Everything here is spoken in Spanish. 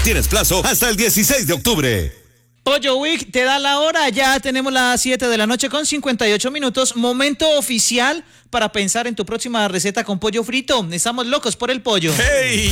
Tienes plazo hasta el 16 de octubre. Pollo Week te da la hora, ya tenemos las 7 de la noche con 58 minutos, momento oficial para pensar en tu próxima receta con pollo frito. Estamos locos por el pollo. ¡Hey!